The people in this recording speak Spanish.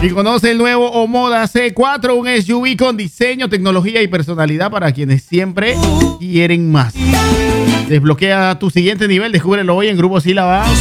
Y conoce el nuevo Omoda C4, un SUV con diseño, tecnología y personalidad para quienes siempre quieren más. Desbloquea tu siguiente nivel, descúbrelo hoy en Grupo Sílaba.